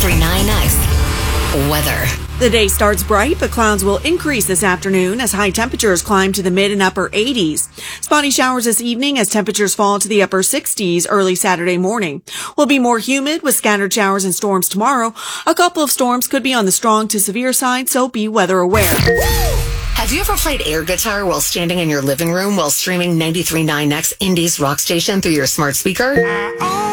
93.9X weather. The day starts bright, but clouds will increase this afternoon as high temperatures climb to the mid and upper 80s. Spotty showers this evening as temperatures fall to the upper 60s early Saturday morning. Will be more humid with scattered showers and storms tomorrow. A couple of storms could be on the strong to severe side, so be weather aware. Have you ever played air guitar while standing in your living room while streaming 93.9X Indies rock station through your smart speaker?